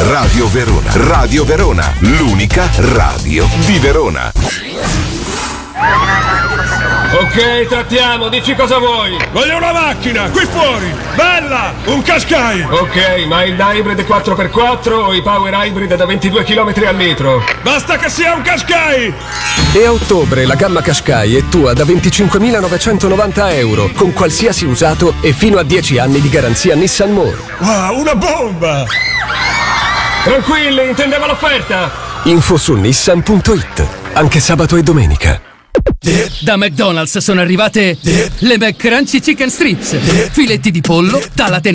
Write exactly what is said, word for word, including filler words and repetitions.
Radio Verona. Radio Verona, l'unica radio di Verona. Ok, trattiamo, dici cosa vuoi. Voglio una macchina, qui fuori, bella, un Qashqai. Ok, ma il hybrid quattro per quattro o i power hybrid da ventidue chilometri al litro? Basta che sia un Qashqai. E a ottobre la gamma Qashqai è tua da venticinquemilanovecentovananta euro, con qualsiasi usato e fino a dieci anni di garanzia Nissan More. Wow, una bomba. Tranquilli, intendevo l'offerta. Info su nissan punto it, anche sabato e domenica. Da McDonald's sono arrivate le McCrunchy Chicken Strips, filetti di pollo, tagliate